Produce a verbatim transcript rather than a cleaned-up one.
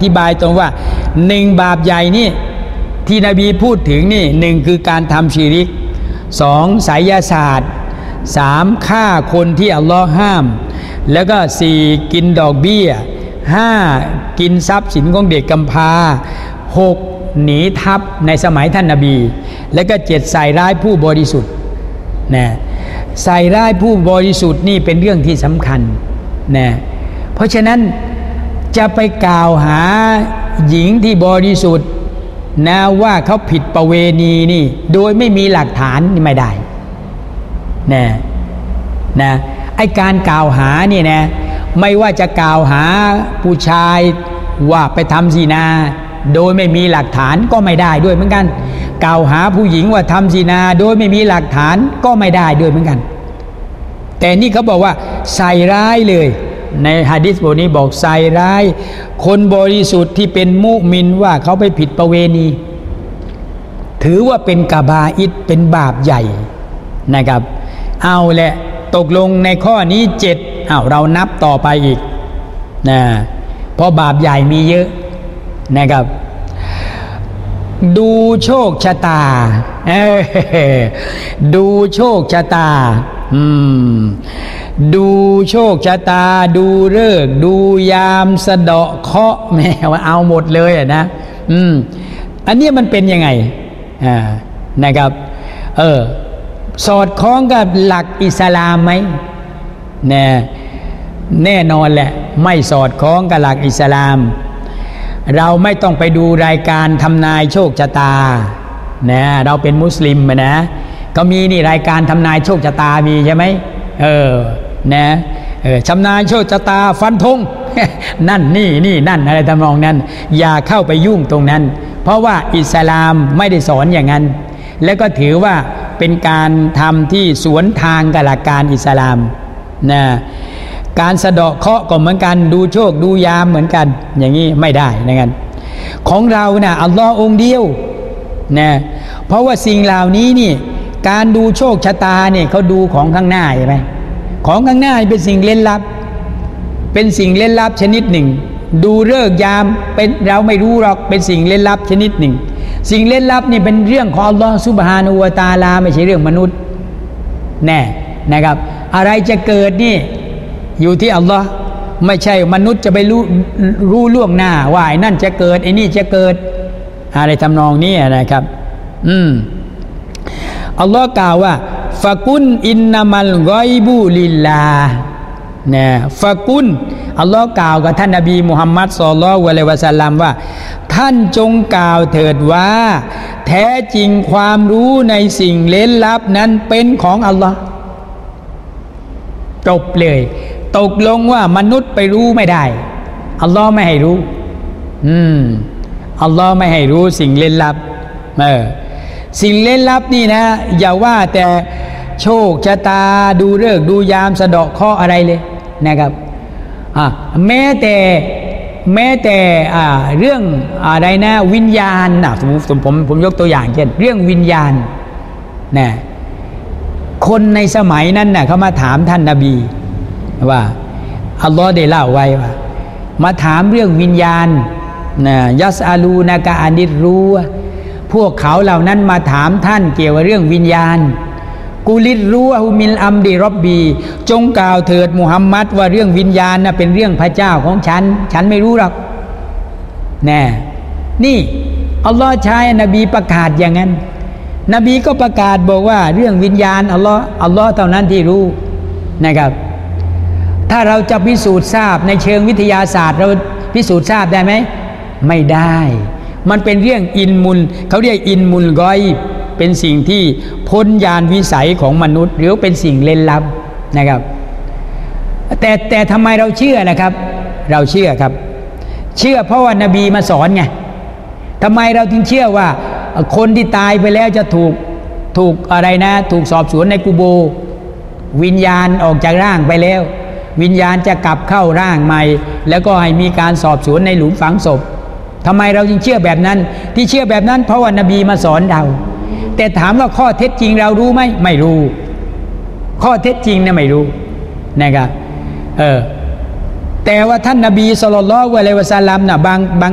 ธิบายตรงว่าหนึ่งบาปใหญ่นี่ที่นบีพูดถึงนี่หนึ่งคือการทำชิริกสองไสยศาสตร์สามฆ่าคนที่อัลลอฮ์ห้ามแล้วก็สี่กินดอกเบี้ยห้ากินทรัพย์สินของเด็กกำพร้าหกหนีทัพในสมัยท่านนบีแล้วก็เจ็ดใส่ร้ายผู้บริสุทธิ์นะใส่ร้ายผู้บริสุทธิ์นี่เป็นเรื่องที่สำคัญนะเพราะฉะนั้นจะไปกล่าวหาหญิงที่บริสุทธิ์นะว่าเขาผิดประเวณีนี่โดยไม่มีหลักฐานนี่ไม่ได้นะนะไอ้การกล่าวหานี่นะไม่ว่าจะกล่าวหาผู้ชายว่าไปทำซินาโดยไม่มีหลักฐานก็ไม่ได้ด้วยเหมือนกันกล่าวหาผู้หญิงว่าทำซินาโดยไม่มีหลักฐานก็ไม่ได้ด้วยเหมือนกันแต่นี่เขาบอกว่าใส่ร้ายเลยในหะดีษบทนี้บอกใส่ร้ายคนบริสุทธิ์ที่เป็นมุมินว่าเขาไปผิดประเวณีถือว่าเป็นกะบาอิรเป็นบาปใหญ่นะครับเอาแหละตกลงในข้อนี้เจ็ดอ้าวเรานับต่อไปอีกนะเพราะบาปใหญ่มีเยอะนะครับดูโชคชะตาดูโชคชะตาอืมดูโชคชะตาดูฤกษ์ดูยามสะเดาะเคราะห์แม่ว่าเอาหมดเลยอ่ะนะอืมอันนี้มันเป็นยังไงอ่านะครับเออสอดคล้องกับหลักอิสลามไหมแน่แน่นอนแหละไม่สอดคล้องกับหลักอิสลามเราไม่ต้องไปดูรายการทำนายโชคชะตานะเราเป็นมุสลิมนะก็มีนี่รายการทำนายโชคชะตามีใช่ไหมเออนะเออชำนาญโชคชะตาฟันธง นั่นนี่นี่นั่นอะไรทำนองนั้นอย่าเข้าไปยุ่งตรงนั้นเพราะว่าอิสลามไม่ได้สอนอย่างนั้นแล้วก็ถือว่าเป็นการทำที่สวนทางกับหลักการอิสลามนะการสะเดาะเคราะห์ก็เหมือนกันดูโชคดูยามเหมือนกันอย่างนี้ไม่ได้นะครับของเรานะอัลลอฮ์องค์เดียวนะเพราะว่าสิ่งเหล่านี้นี่การดูโชคชะตาเนี่ยเขาดูของข้างหน้าใช่ไหมของข้างหน้าเป็นสิ่งเล่นลับเป็นสิ่งเล่นลับชนิดหนึ่งดูฤกษ์ยามเป็นเราไม่รู้หรอกเป็นสิ่งเล่นลับชนิดหนึ่งสิ่งเล่นลับนี่เป็นเรื่องของอัลลอฮ์ซุบฮานะฮูวะตะอาลาไม่ใช่เรื่องมนุษย์แน่นะครับอะไรจะเกิดนี่อยู่ที่อัลลอฮ์ไม่ใช่มนุษย์จะไปรู้รู้ล่วงหน้าว่าไอ้นั่นจะเกิดไอ้นี่จะเกิดอะไรทำนองนี้นะครับอืมอัลลอฮ์กล่าวว่าฟะกุนอินนามัลกอยบูลิลลาเนี่ยฟะกุนอัลลอฮ์กล่าวกับท่านนบีมุฮัมมัดศ็อลลัลลอฮุอะลัยฮิวะซัลลัมว่าท่านจงกล่าวเถิดว่าแท้จริงความรู้ในสิ่งเร้นลับนั้นเป็นของอัลลอฮ์จบเลยตกลงว่ามนุษย์ไปรู้ไม่ได้อัลลอฮ์ไม่ให้รู้อืมอัลลอฮ์ไม่ให้รู้สิ่งเร้นลับเออสิ่งเร้นลับนี่นะอย่าว่าแต่โชคชะตาดูฤกษ์ดูยามสะเดาะเคราะห์อะไรเลยนะครับอ่ะแม้แต่แม้แต่อ่าเรื่องอะไรนะวิญญาณนะสมมติผมผมยกตัวอย่างเช่นเรื่องวิญญาณนะคนในสมัยนั้นน่ะเขามาถามท่านนบีว่าอัลลอฮ์ได้เล่าไว้ว่ามาถามเรื่องวิญญาณนะยัสอาลูนะกะอานิรูพวกเขาเหล่านั้นมาถามท่านเกี่ยวกับเรื่องวิญญาณกุลิรูฮุมิลอัมดีร็อบบีจงกล่าวเถิดมุฮัมมัดว่าเรื่องวิญญาณน่ะเป็นเรื่องพระเจ้าของฉันฉันไม่รู้หรอกแน่นี่อัลลอฮ์ใช้นบีประกาศอย่างนั้นนบีก็ประกาศบอกว่าเรื่องวิญญาณอัลลอฮ์อัลลอฮ์เท่านั้นที่รู้นะครับถ้าเราจะพิสูจน์ทราบในเชิงวิทยาศาสตร์เราพิสูจน์ทราบได้ไหมไม่ได้มันเป็นเรื่องอินมุลเขาเรียกอินมุลกอยเป็นสิ่งที่พ้นญาณวิสัยของมนุษย์หรือเป็นสิ่งเล่นลับนะครับแต่แต่ทำไมเราเชื่อนะครับเราเชื่อครับเชื่อเพราะว่านบีมาสอนไงทำไมเราถึงเชื่อว่าคนที่ตายไปแล้วจะถูกถูกอะไรนะถูกสอบสวนในกุโบร์วิญญาณออกจากร่างไปแล้ววิญญาณจะกลับเข้าร่างใหม่แล้วก็ให้มีการสอบสวนในหลุมฝังศพทำไมเราจึงเชื่อแบบนั้นที่เชื่อแบบนั้นเพราะว่านบีมาสอนเราแต่ถามว่าข้อเท็จจริงเรารู้ไหมไม่รู้ข้อเท็จจริงเนี่ยไม่รู้นะครับเออแต่ว่าท่านนบีศ็อลลัลลอฮุอะลัยฮิวะซัลลัมน่ะบางบาง